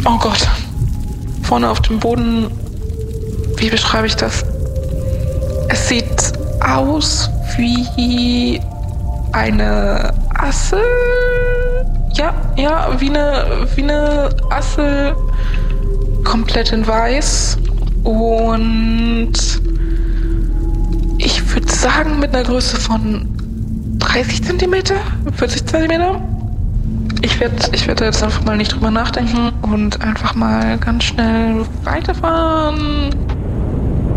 Oh Gott. Vorne auf dem Boden, wie beschreibe ich das? Es sieht aus wie eine Assel. Ja, wie eine Assel, komplett in weiß. Und ich würde sagen mit einer Größe von 30 Zentimeter, 40 Zentimeter. Ich werd jetzt einfach mal nicht drüber nachdenken und einfach mal ganz schnell weiterfahren.